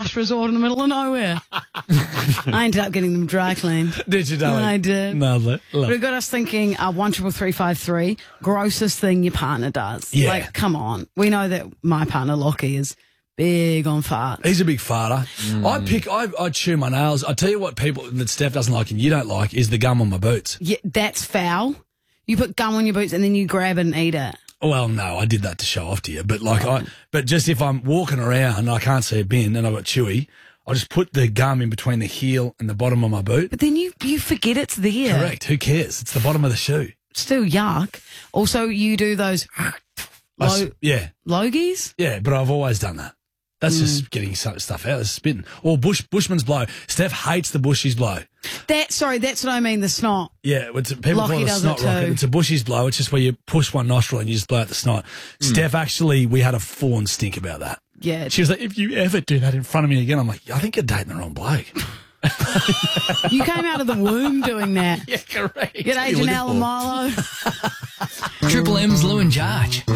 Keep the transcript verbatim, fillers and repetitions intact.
last resort in the middle of nowhere. I ended up getting them dry cleaned. Did you, darling? I did. Lovely. But it got us thinking, uh, one triple three five three, grossest thing your partner does. Yeah. Like, come on. We know that my partner, Lockie, is big on farts. He's a big farter. Mm. I pick, I, I chew my nails. I tell you what people that Steph doesn't like and you don't like is the gum on my boots. Yeah, that's foul. You put gum on your boots and then you grab it and eat it. Well, no, I did that to show off to you. But like, I, but just if I'm walking around and I can't see a bin and I've got chewy, I just put the gum in between the heel and the bottom of my boot. But then you, you forget it's there. Correct. Who cares? It's the bottom of the shoe. Still yuck. Also, you do those I lo- s- yeah, logies. yeah, but I've always done that. That's Mm. just getting some stuff out. That's spitting. Or bush, Bushman's blow. Steph hates the bushies blow. That sorry, that's what I mean. The snot. Yeah, it's, people Lockie call it a does snot it rocket. too. It's a bushies blow. It's just where you push one nostril and you just blow out the snot. Steph, actually, we had a full-on stink about that. Yeah. She was like, if you ever do that in front of me again, I'm like, I think you're dating the wrong bloke. You came out of the womb doing that. Yeah, correct. G'day, What are you Janelle and looking for? Milo. Triple M's Lou and Jarge.